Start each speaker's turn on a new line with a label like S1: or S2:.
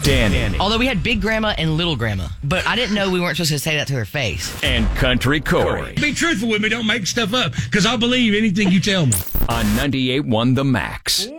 S1: Danny.
S2: Although we had Big Grandma and Little Grandma. But I didn't know we weren't supposed to say that to her face.
S1: And Country Corey.
S3: Be truthful with me. Don't make stuff up, because I'll believe anything you tell me.
S1: On 98.1 The Max.